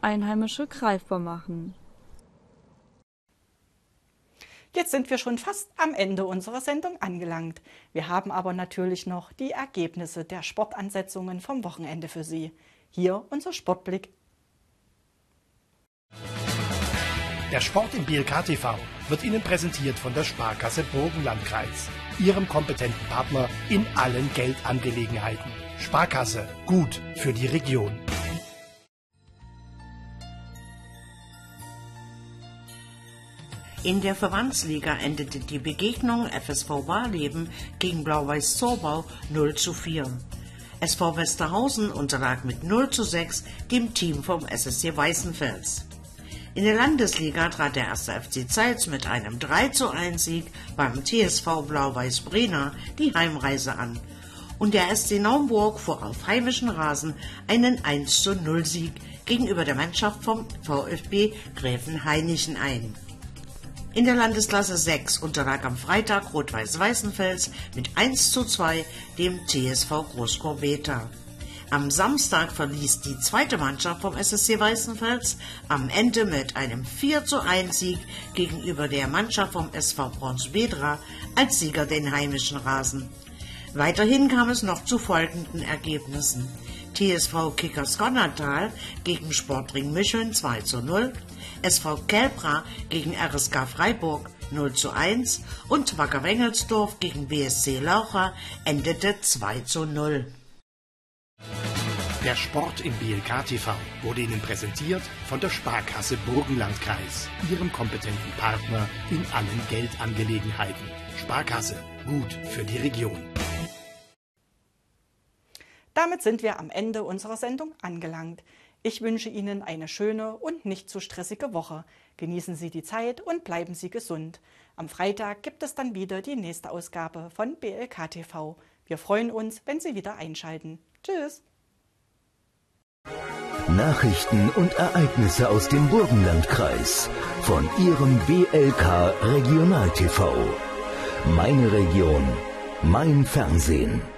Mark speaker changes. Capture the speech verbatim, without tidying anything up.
Speaker 1: Einheimische greifbar machen.
Speaker 2: Jetzt sind wir schon fast am Ende unserer Sendung angelangt. Wir haben aber natürlich noch die Ergebnisse der Sportansetzungen vom Wochenende für Sie. Hier unser Sportblick.
Speaker 3: Der Sport im B L K T V wird Ihnen präsentiert von der Sparkasse Burgenlandkreis, Ihrem kompetenten Partner in allen Geldangelegenheiten. Sparkasse, gut für die Region.
Speaker 4: In der Verbandsliga endete die Begegnung F S V Barleben gegen Blau-Weiß Zorbau null zu vier. S V Westerhausen unterlag mit null zu sechs dem Team vom S S C Weißenfels. In der Landesliga trat der erste F C Zeitz mit einem drei zu eins Sieg beim T S V Blau-Weiß Brena die Heimreise an. Und der S C Naumburg fuhr auf heimischen Rasen einen eins zu null Sieg gegenüber der Mannschaft vom VfB Gräfenhainichen ein. In der Landesklasse sechs unterlag am Freitag Rot-Weiß Weißenfels mit eins zu zwei dem T S V Großkorbeta. Am Samstag verließ die zweite Mannschaft vom S S C Weißenfels am Ende mit einem vier zu eins Sieg gegenüber der Mannschaft vom S V Bronsbedra als Sieger den heimischen Rasen. Weiterhin kam es noch zu folgenden Ergebnissen: T S V Kickers Gonnertal gegen Sportring Micheln zwei zu null, S V Kelbra gegen R S K Freiburg null zu eins und Wacker Wengelsdorf gegen B S C Laucha endete zwei zu null.
Speaker 3: Der Sport im B L K T V wurde Ihnen präsentiert von der Sparkasse Burgenlandkreis, Ihrem kompetenten Partner in allen Geldangelegenheiten. Sparkasse, gut für die Region.
Speaker 2: Damit sind wir am Ende unserer Sendung angelangt. Ich wünsche Ihnen eine schöne und nicht zu stressige Woche. Genießen Sie die Zeit und bleiben Sie gesund. Am Freitag gibt es dann wieder die nächste Ausgabe von B L K T V. Wir freuen uns, wenn Sie wieder einschalten. Tschüss!
Speaker 5: Nachrichten und Ereignisse aus dem Burgenlandkreis von Ihrem B L K Regional T V. Meine Region, mein Fernsehen.